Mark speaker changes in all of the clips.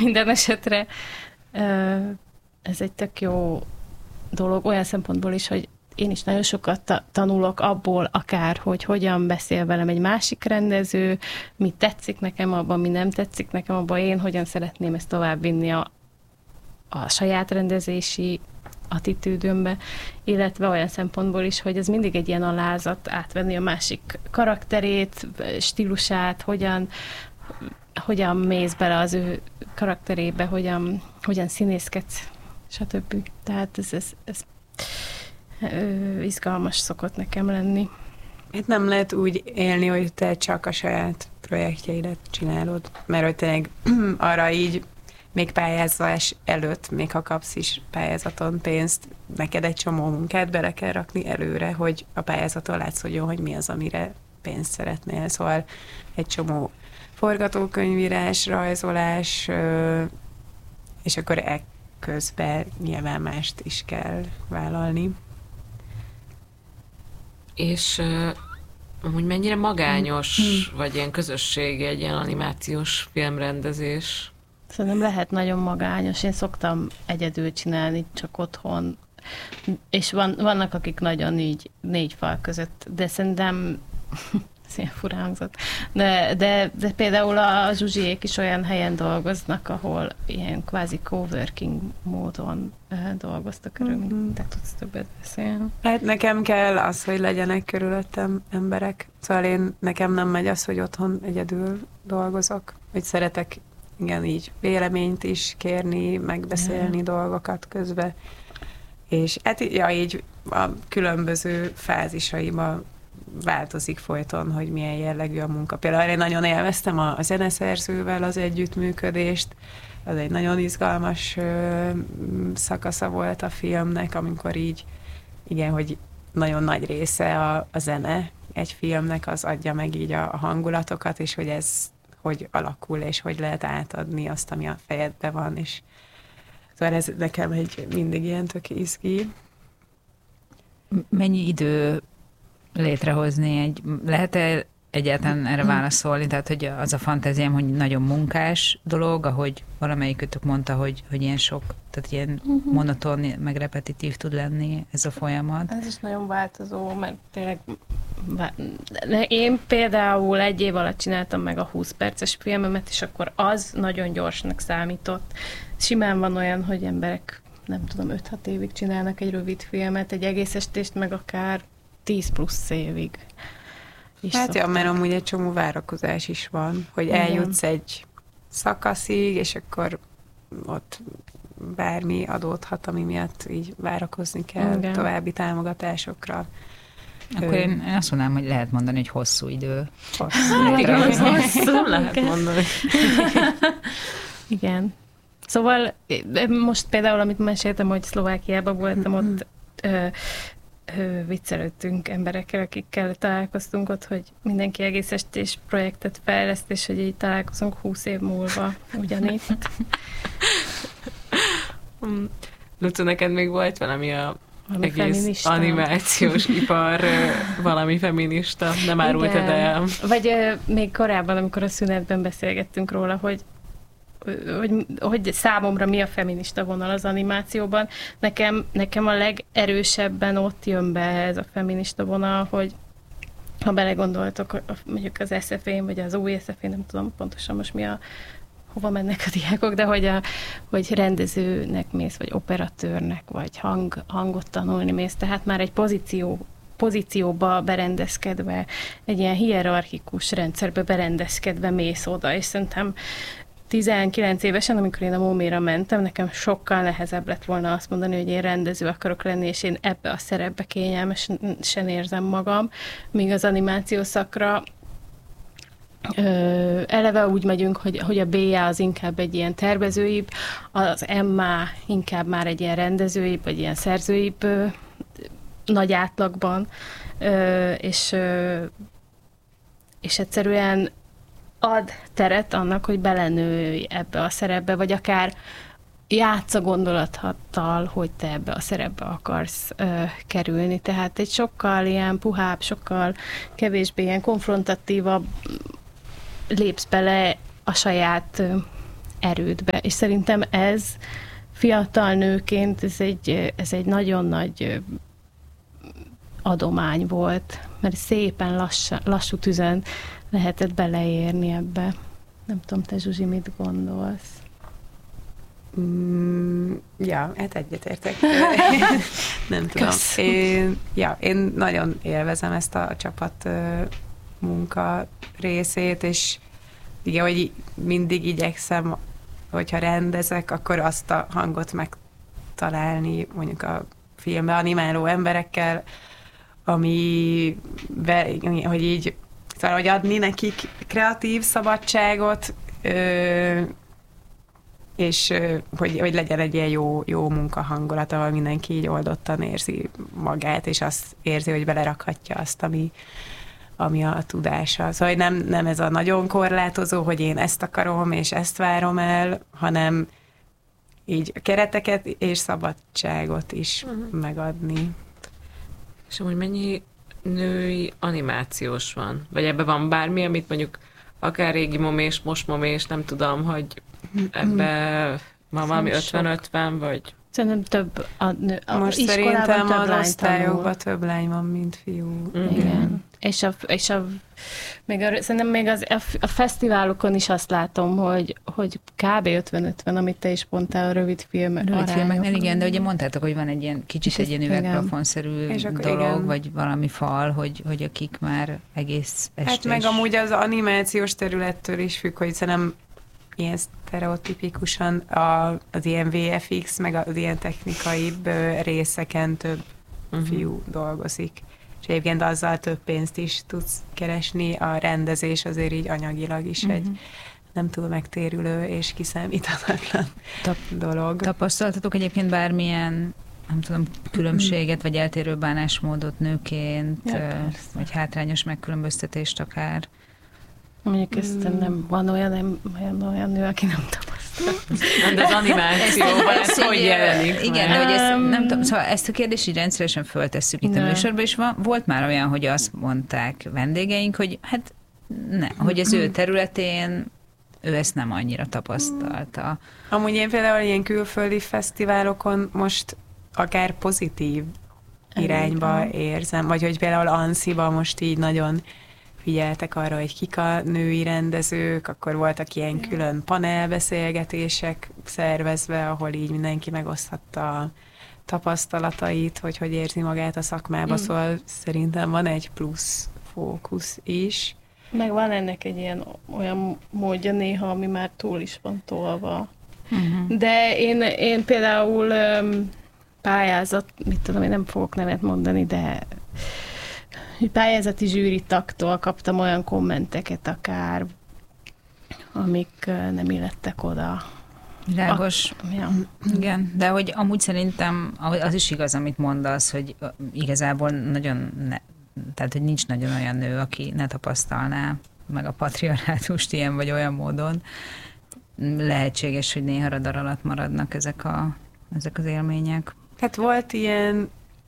Speaker 1: minden esetre ez egy tök jó dolog, olyan szempontból is, hogy én is nagyon sokat tanulok abból akár, hogy hogyan beszél velem egy másik rendező, mi tetszik nekem abban, mi nem tetszik nekem abban, én hogyan szeretném ezt továbbvinni a saját rendezési attitűdömbe, illetve olyan szempontból is, hogy ez mindig egy ilyen alázat átvenni a másik karakterét, stílusát, hogyan mész bele az ő karakterébe, hogyan színészkedsz, stb. Tehát ez izgalmas szokott nekem lenni.
Speaker 2: Itt nem lehet úgy élni, hogy te csak a saját projektjeidet csinálod, mert hogy tényleg arra így még pályázás előtt, még ha kapsz is pályázaton pénzt, neked egy csomó munkát bele kell rakni előre, hogy a pályázaton látszódjon, hogy mi az, amire pénzt szeretnél. Szóval egy csomó forgatókönyvírás, rajzolás, és akkor közben nyilván mást is kell vállalni.
Speaker 3: És amúgy mennyire magányos, vagy ilyen közösségi egy ilyen animációs filmrendezés?
Speaker 1: Szerintem lehet nagyon magányos. Én szoktam egyedül csinálni, csak otthon. És vannak, akik nagyon így 4 fal között, de szerintem ez ilyen furán hangzott. De például a Zsuzsiék is olyan helyen dolgoznak, ahol ilyen kvázi coworking módon dolgoztak örülni. Te tudsz többet beszélni.
Speaker 2: Hát nekem kell az, hogy legyenek körülöttem emberek. Szóval nekem nem megy az, hogy otthon egyedül dolgozok. Hogy szeretek igen, így véleményt is kérni, megbeszélni dolgokat közben. És hát így a különböző fázisaiban változik folyton, hogy milyen jellegű a munka. Például én nagyon élveztem a zeneszerzővel az együttműködést, az egy nagyon izgalmas szakasza volt a filmnek, amikor így, igen, hogy nagyon nagy része a zene egy filmnek, az adja meg így a hangulatokat, és hogy ez hogy alakul, és hogy lehet átadni azt, ami a fejedben van, és szóval ez nekem mindig ilyen tök izgi.
Speaker 4: Mennyi idő létrehozni lehet-e egyáltalán erre válaszolni? Tehát, hogy az a fantáziám, hogy nagyon munkás dolog, ahogy valamelyikőtök mondta, hogy ilyen sok, tehát ilyen monoton, meg repetitív tud lenni ez a folyamat.
Speaker 1: Ez is nagyon változó, mert tényleg én például 1 év alatt csináltam meg a 20 perces filmemet, és akkor az nagyon gyorsnak számított. Simán van olyan, hogy emberek, nem tudom, 5-6 évig csinálnak egy rövid filmet, egy egész estést, meg akár 10 plusz évig.
Speaker 2: Hát ja, mert amúgy egy csomó várakozás is van, hogy eljutsz egy szakaszig, és akkor ott bármi adódhat, ami miatt így várakozni kell további támogatásokra.
Speaker 4: Akkor én azt mondanám, hogy lehet mondani, hogy hosszú idő.
Speaker 3: Hosszú lehet mondani.
Speaker 1: Igen. Szóval most például, amit meséltem, hogy Szlovákiában voltam, ott viccelődtünk emberekkel, akikkel találkoztunk ott, hogy mindenki egész estés projektet fejleszt, és hogy így találkozunk 20 év múlva ugyanitt.
Speaker 3: Luca, neked még volt valami
Speaker 1: valami
Speaker 3: egész
Speaker 1: feminista.
Speaker 3: Animációs ipar, valami feminista, nem árultad el.
Speaker 1: Vagy még korábban, amikor a szünetben beszélgettünk róla, hogy számomra mi a feminista vonal az animációban. Nekem a legerősebben ott jön be ez a feminista vonal, hogy ha belegondoltok, mondjuk az SF-én, vagy az új SF-én, nem tudom pontosan most hova mennek a diákok, de hogy rendezőnek mész, vagy operatőrnek, vagy hangot tanulni mész, tehát már egy pozícióba berendezkedve, egy ilyen hierarchikus rendszerbe berendezkedve mész oda, és szerintem 19 évesen, amikor én a Móméra mentem, nekem sokkal nehezebb lett volna azt mondani, hogy én rendező akarok lenni, és én ebbe a szerepbe kényelmesen érzem magam, míg az animáció szakra eleve úgy megyünk, hogy a BA az inkább egy ilyen tervezőibb, az MA inkább már egy ilyen rendezőibb, vagy ilyen szerzőibb nagy átlagban, és egyszerűen ad teret annak, hogy belenőj ebbe a szerepbe, vagy akár játsz a gondolattal, hogy te ebbe a szerepbe akarsz kerülni. Tehát egy sokkal ilyen puhább, sokkal kevésbé ilyen konfrontatívabb lépsz bele a saját erődbe. És szerintem ez fiatal nőként ez egy nagyon nagy adomány volt, mert szépen lassú tüzön lehetett beleérni ebbe. Nem tudom, te Zsuzsi, mit gondolsz?
Speaker 2: Ja, hát egyetértek. Nem tudom. Én nagyon élvezem ezt a csapat munka részét, és igen, hogy mindig igyekszem, hogyha rendezek, akkor azt a hangot megtalálni mondjuk a filmbe animáló emberekkel, hogy így szóval, hogy adni nekik kreatív szabadságot, és hogy legyen egy ilyen jó munkahangulat, ahol mindenki így oldottan érzi magát, és azt érzi, hogy belerakhatja azt, ami a tudása. Szóval nem ez a nagyon korlátozó, hogy én ezt akarom, és ezt várom el, hanem így kereteket és szabadságot is megadni.
Speaker 3: És amúgy mennyi női animációs van? Vagy ebben van bármi, amit mondjuk akár régi momés, most momés, nem tudom, hogy ebbe van valami 50-50, vagy...
Speaker 1: Szerintem több
Speaker 2: most szerintem az osztályokban több lány van, mint fiú.
Speaker 1: Igen. Szerintem még a fesztiválokon is azt látom, hogy kb. 50-50, amit te is mondtál, a rövid
Speaker 4: filmeknél, igen, de ugye mondtátok, hogy van egy ilyen kicsit egy ilyen üvegplafonszerű dolog, igen. Vagy valami fal, hogy akik már egész estés.
Speaker 2: Hát meg amúgy az animációs területtől is függ, hogy szerintem ilyen sztereotipikusan az ilyen VFX, meg az ilyen technikaibb részeken több fiú dolgozik. És egyébként azzal több pénzt is tudsz keresni, a rendezés azért így anyagilag is egy nem túl megtérülő és kiszámíthatatlan dolog.
Speaker 4: Tapasztaltatok egyébként bármilyen, nem tudom, különbséget, vagy eltérő bánásmódot nőként, vagy hátrányos megkülönböztetést akár?
Speaker 1: Mondjuk ezt nem van olyan nő, aki nem tapasztalt.
Speaker 3: De az animációban ez hogy jelenik?
Speaker 4: Igen, de hogy ezt, nem tudom, szóval ezt a kérdést így rendszeresen föltesszük itt a műsorban, és volt már olyan, hogy azt mondták vendégeink, hogy hát hogy az ő területén ő ezt nem annyira tapasztalta.
Speaker 2: Amúgy én például ilyen külföldi fesztiválokon most akár pozitív irányba érzem, vagy hogy például Ansziba most így nagyon figyeltek arra, hogy kik a női rendezők, akkor voltak ilyen külön panelbeszélgetések szervezve, ahol így mindenki megoszthatta a tapasztalatait, hogy érzi magát a szakmába, szóval szerintem van egy plusz fókusz is.
Speaker 1: Meg van ennek egy olyan módja néha, ami már túl is van tolva. De én például mit tudom, én nem fogok nevet mondani, de pályázati zsűritaktól kaptam olyan kommenteket akár, amik nem illettek oda.
Speaker 4: Világos. Igen, de hogy amúgy szerintem az is igaz, amit mondasz, hogy igazából tehát, hogy nincs nagyon olyan nő, aki ne tapasztalná meg a patriarchátust ilyen vagy olyan módon. Lehetséges, hogy néha radar alatt maradnak ezek az élmények.
Speaker 2: Hát volt ilyen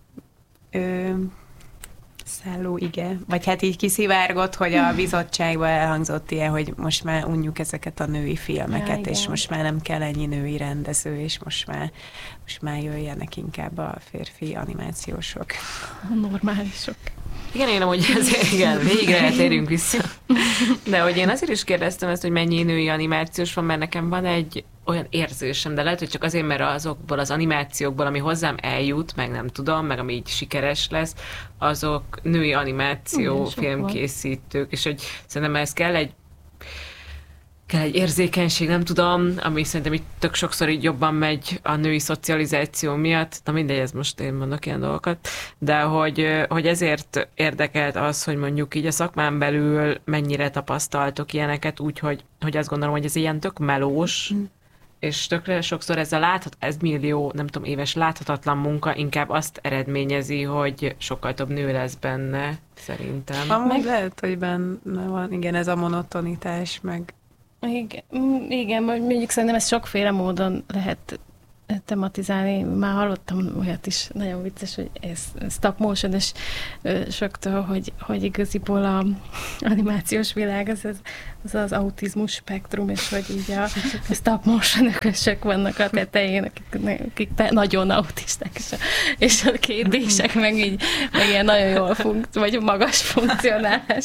Speaker 2: szálló ige, vagy hát így kiszivárgott, hogy a bizottságban elhangzott ilyen, hogy most már unjuk ezeket a női filmeket, és most már nem kell ennyi női rendező, és most már jöjjenek inkább a férfi animációsok.
Speaker 1: A normálisok.
Speaker 3: Igen, én amúgy végre térjünk vissza. De hogy én azért is kérdeztem ezt, hogy mennyi női animációs van, mert nekem van egy olyan érzésem, de lehet, hogy csak azért, mert azokból az animációkból, ami hozzám eljut, meg nem tudom, meg ami így sikeres lesz, azok női animáció filmkészítők, és hogy szerintem ez kell egy érzékenység, nem tudom, ami szerintem itt tök sokszor így jobban megy a női szocializáció miatt, na mindegy, ez most én mondok ilyen dolgokat, de hogy ezért érdekelt az, hogy mondjuk így a szakmán belül mennyire tapasztaltok ilyeneket, úgyhogy azt gondolom, hogy ez ilyen tök melós, és tökre sokszor ez millió, nem tudom, éves láthatatlan munka inkább azt eredményezi, hogy sokkal több nő lesz benne, szerintem.
Speaker 2: Amúgy lehet, hogy benne van, igen, ez a monotonitás, meg
Speaker 1: Igen, mondjuk szerintem ezt sokféle módon lehet tematizálni. Már hallottam olyat is, nagyon vicces, hogy ez stop motion-es soktól, hogy igaziból a animációs világ az autizmus spektrum, és hogy így a stop motion-ösök vannak a tetején, akik nagyon autisták, és a 2D-sek meg ilyen nagyon jól vagy magas funkcionálás.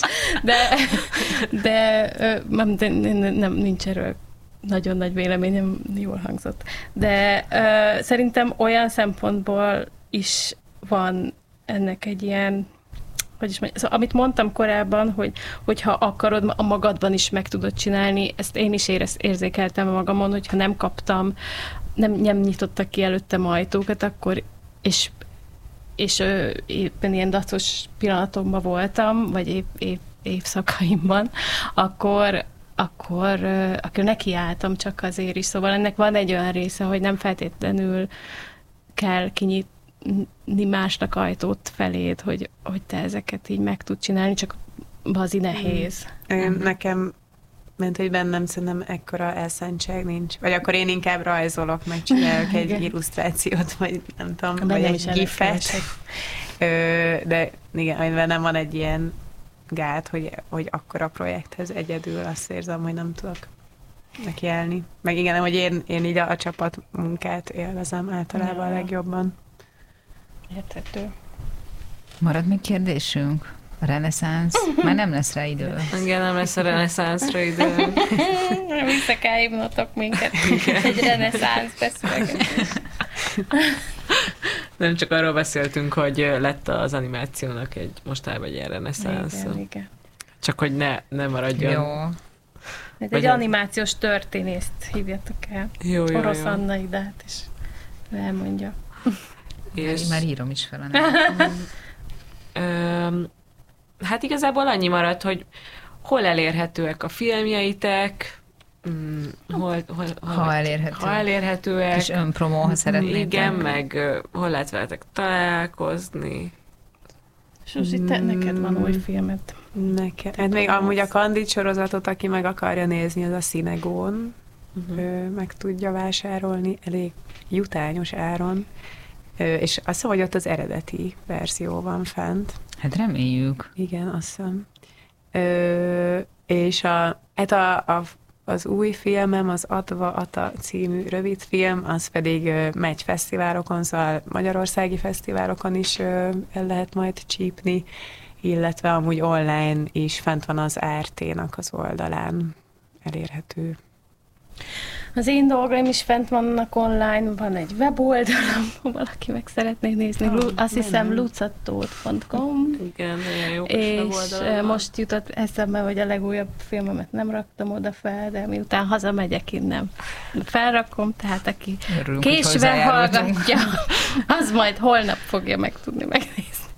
Speaker 1: De nem nincs erről nagyon nagy véleményem, jól hangzott. De szerintem olyan szempontból is van ennek egy ilyen, szóval, amit mondtam korábban, hogy ha akarod, a magadban is meg tudod csinálni, ezt én is érzékeltem magamon, hogyha nem kaptam, nem nyitottak ki előttem ajtókat, akkor, és éppen ilyen dacos pillanatomban voltam, vagy évszakaimban, akkor nekiálltam csak azért is. Szóval ennek van egy olyan része, hogy nem feltétlenül kell kinyitni másnak ajtót feléd, hogy te ezeket így meg tud csinálni, csak bazi nehéz.
Speaker 2: Nekem ment, hogy bennem szerintem ekkora elszántság nincs. Vagy akkor én inkább rajzolok, meg csinálok egy illusztrációt, vagy nem tudom, vagy egy gifet. De igen, bennem van egy ilyen gát, hogy akkora projekthez egyedül azt érzem, hogy nem tudok nekiállni. Meg igen, hogy én így a csapat munkát élvezem általában a legjobban.
Speaker 1: Érthető.
Speaker 4: Marad még kérdésünk? A reneszánsz? Már nem lesz rá idő.
Speaker 3: Igen, nem lesz a reneszánszra idő.
Speaker 1: Vissza kell hívnotok minket egy reneszánsz beszélgetés.
Speaker 3: Nem csak arról beszéltünk, hogy lett az animációnak mostában egy ilyen reneszánsz.
Speaker 1: Igen.
Speaker 3: Csak hogy ne maradjon.
Speaker 4: Jó.
Speaker 1: Egy animációs történészt hívjatok el.
Speaker 3: Jó.
Speaker 1: Orosz Anna Idát, és elmondja.
Speaker 4: És... Már írom is fel a nevet.
Speaker 3: Hát igazából annyi maradt, hogy hol elérhetőek a filmjeitek,
Speaker 4: ha elérhetőek.
Speaker 3: És
Speaker 4: önpromó, ha szeretnétek.
Speaker 3: Igen, meg hol lehet veletek találkozni.
Speaker 1: Suzi, neked van új filmet.
Speaker 2: Nekem. Hát még amúgy a Candid sorozatot, aki meg akarja nézni, az a Cinegón. Meg tudja vásárolni elég jutányos áron. És azt hiszem, hogy ott az eredeti verzió van fent.
Speaker 4: Hát reméljük.
Speaker 2: Igen, azt hiszem. És az új filmem, az Adva Ata című rövidfilm, az pedig megy fesztiválokon, szóval magyarországi fesztiválokon is el lehet majd csípni, illetve amúgy online is fent van az ART-nak az oldalán elérhető.
Speaker 1: Az én dolgaim is fent vannak online, van egy weboldalam, ha valaki meg szeretné nézni, azt hiszem lucatót.com.
Speaker 3: Igen, nagyon jó.
Speaker 1: És most jutott eszembe, hogy a legújabb filmemet nem raktam oda fel, de miután hazamegyek innen, felrakom, tehát aki
Speaker 4: örülünk,
Speaker 1: késve hallgatja, az majd holnap fogja meg tudni megnézni.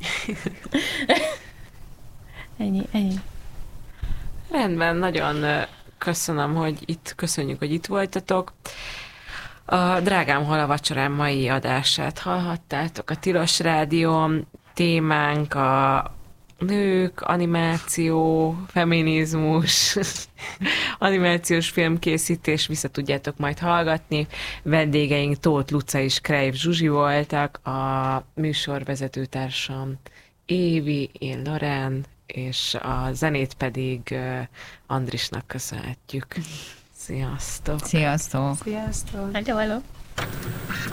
Speaker 1: Ennyi.
Speaker 3: Rendben, nagyon köszönjük, hogy itt voltatok. A Drágám hol a vacsorám mai adását hallhattátok. A Tilos Rádión témánk a nők, animáció, feminizmus, animációs filmkészítés, vissza tudjátok majd hallgatni. Vendégeink Tóth Luca és Kreiv Zsuzsi voltak, a műsorvezetőtársam Évi, én Loren, és a zenét pedig Andrisnak köszönhetjük. Sziasztok!
Speaker 4: Sziasztok!
Speaker 2: Sziasztok!
Speaker 1: Hello.